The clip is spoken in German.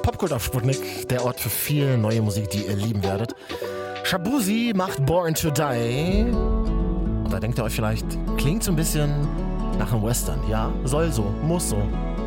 Popkult auf Sputnik, der Ort für viel neue Musik, die ihr lieben werdet. Shaboozey macht Born to Die. Und da denkt ihr euch vielleicht, klingt so ein bisschen nach einem Western. Ja, soll so, muss so.